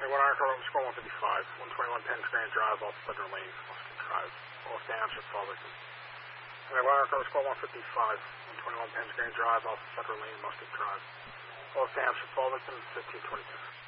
One Iron Color, score 155, 121 Penns Grand Drive, off Federal Lane, Musket Drive, off Township, Fullerton. One Iron Color, score 155, 121 Penns Grand Drive, off Federal Lane, Musket Drive, off Township, Fullerton, 1522.